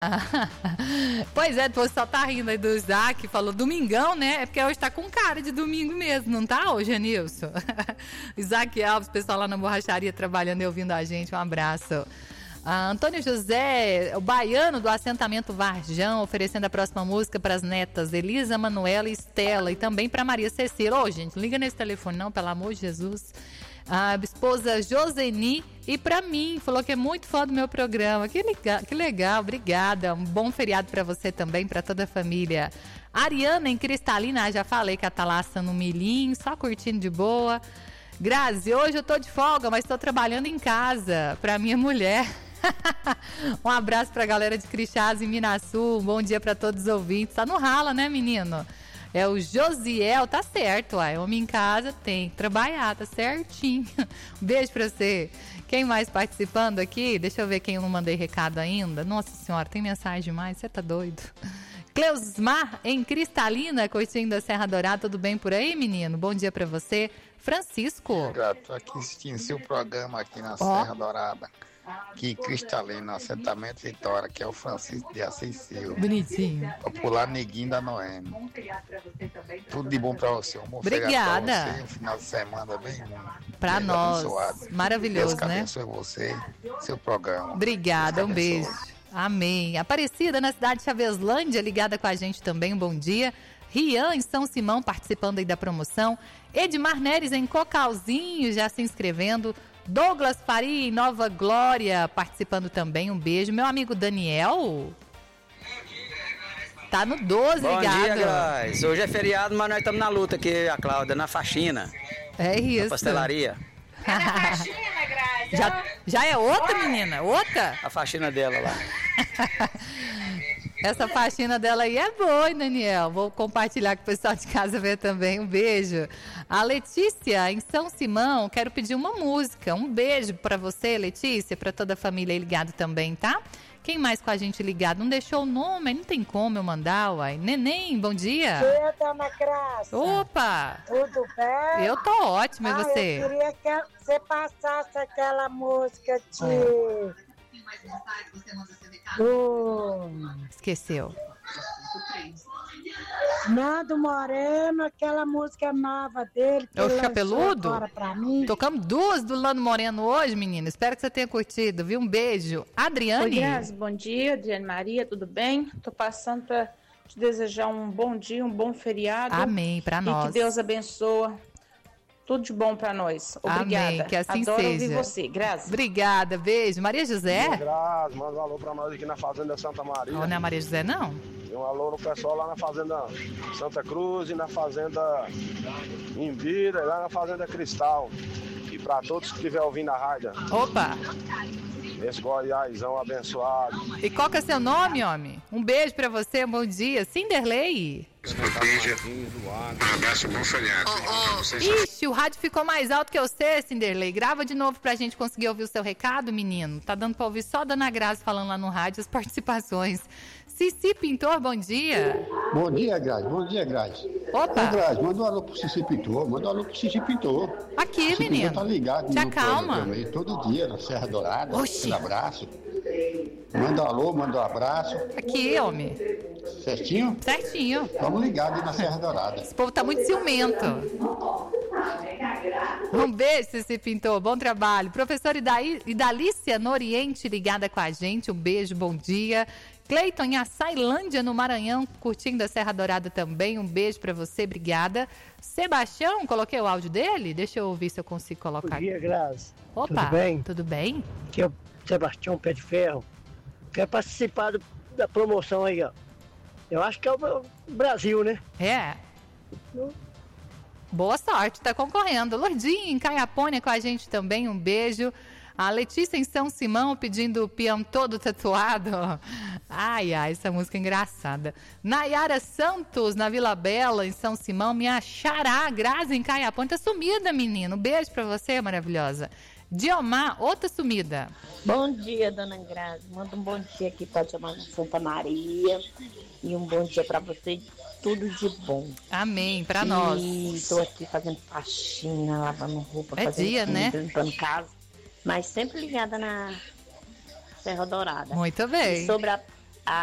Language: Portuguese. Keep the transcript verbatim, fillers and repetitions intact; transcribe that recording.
Pois é, você só tá rindo aí do Isaac, falou domingão, né? É porque hoje tá com cara de domingo mesmo, não tá, ô Janilson? Isaac Alves, pessoal lá na borracharia trabalhando e ouvindo a gente, um abraço. Ah, Antônio José, o baiano do assentamento Varjão, oferecendo a próxima música para as netas Elisa, Manuela e Estela, e também para Maria Cecília. Ô, gente, liga nesse telefone não, pelo amor de Jesus. A esposa Joseni, e para mim, falou que é muito fã do meu programa. Que legal, que legal, obrigada. Um bom feriado para você também, para toda a família. Ariana em Cristalina, já falei que ela tá lá assando um milhinho, só curtindo de boa. Grazi, hoje eu tô de folga, mas tô trabalhando em casa para minha mulher. Um abraço pra galera de Crixás e Minasul. Um bom dia pra todos os ouvintes. Tá no rala, né, menino? É o Josiel, tá certo, uai. Homem em casa tem que trabalhar, tá certinho. Um beijo pra você. Quem mais participando aqui? Deixa eu ver quem eu não mandei recado ainda. Nossa senhora, tem mensagem demais, você tá doido? Cleusmar em Cristalina, curtindo a Serra Dourada. Tudo bem por aí, menino? Bom dia pra você. Francisco. Tô aqui assistindo seu programa aqui na oh. Serra Dourada. Aqui Cristalina, assentamento Vitória, que é o Francisco de Assis Silva. Bonitinho. Popular Neguinho da Noemi. Tudo de bom pra você. Um bom Obrigada. Pra você, um final de semana bem pra bem nós. Abençoado. Maravilhoso, Deus né? abençoe você, seu programa. Obrigada, um beijo. Amém. Aparecida na cidade de Chaveslândia, ligada com a gente também, um bom dia. Rian em São Simão, participando aí da promoção. Edmar Neres em Cocalzinho, já se inscrevendo. Douglas Faria em Nova Glória, participando também, um beijo. Meu amigo Daniel, tá no doze, bom ligado. Bom dia, Grazi. Hoje é feriado, mas nós estamos na luta aqui, a Cláudia, na faxina. É isso. Na pastelaria. É na faxina, Grazi. Já, já é outra, menina? Outra? A faxina dela lá. Essa faxina dela aí é boa, hein, Daniel? Vou compartilhar com o pessoal de casa ver também. Um beijo. A Letícia, em São Simão, quero pedir uma música. Um beijo pra você, Letícia, pra toda a família aí ligado também, tá? Quem mais com a gente ligado? Não deixou o nome, não tem como eu mandar, uai. Neném, bom dia. Bom dia, dona Graça. Opa! Tudo bem? Eu tô ótima, e ah, você? Eu queria que você passasse aquela música de... É. Do... Esqueceu. Nando Moreno, aquela música nova dele. É o Chapeludo? Pra mim. Tocamos duas do Nando Moreno hoje, menina. Espero que você tenha curtido, viu? Um beijo. Adriane. Oi, Grazi, bom dia. Adriane Maria, tudo bem? Tô passando pra te desejar um bom dia, um bom feriado. Amém, pra nós. E que Deus abençoe. Tudo de bom pra nós. Obrigada. Amém, que assim Adoro seja. ouvir você, Grazi. Obrigada, beijo. Maria José? Grazi, manda um alô pra nós aqui na Fazenda Santa Maria. Não, não é Maria José, não? E um alô no pessoal lá na Fazenda Santa Cruz e na Fazenda Imbira e lá na Fazenda Cristal. E pra todos que estiverem ouvindo a rádio. Opa! Esse Goiásão abençoado. E qual que é seu nome, homem? Um beijo pra você, um bom dia. Cinderlei. Um abraço, bom feriado. Oh, oh. Ixi, o rádio ficou mais alto que você, Cinderlei. Grava de novo pra gente conseguir ouvir o seu recado, menino. Tá dando pra ouvir só a Dona Grazi falando lá no rádio as participações. Cici Pintor, bom dia. Bom dia, Grazi. Bom dia, Grazi. Opa. Ô, Grazi, manda um alô pro Cici Pintor. Manda um alô pro Cici Pintor. Aqui, Cici menino. Pintor tá ligado. Te acalma. Aí, todo dia na Serra Dourada. Oxi. Um abraço. Manda um alô, manda um abraço. Aqui, homem. Certinho? Certinho. Vamos ligados na Serra Dourada. Esse povo tá muito ciumento. Um beijo, Cici Pintor. Bom trabalho. Professora Idaí, Idalícia no Oriente ligada com a gente. Um beijo, bom dia. Cleiton em Açailândia, no Maranhão, curtindo a Serra Dourada também. Um beijo pra você, obrigada. Sebastião, coloquei o áudio dele? Deixa eu ouvir se eu consigo colocar. Bom dia, Grazi. Opa, tudo bem? Tudo bem? Aqui é o Sebastião Pé de Ferro. Quer participar do, da promoção aí, ó. Eu acho que é o Brasil, né? É. Boa sorte, tá concorrendo. Lourdinha em Caiapônia com a gente também, um beijo. A Letícia em São Simão pedindo o peão todo tatuado. Ai, ai, essa música é engraçada. Nayara Santos, na Vila Bela, em São Simão. Minha xará, Grazi em Caiapônia. Tá sumida, menino. Um beijo pra você, maravilhosa. Diomar, outra sumida. Bom dia, dona Grazi. Manda um bom dia aqui pra Diomar Santa Maria. E um bom dia pra você. Tudo de bom. Amém, pra e nós. Tô aqui fazendo faxina, lavando roupa, é fazendo dia, comida, né? limpando casa. Mas sempre ligada na Serra Dourada. Muito bem. E sobre a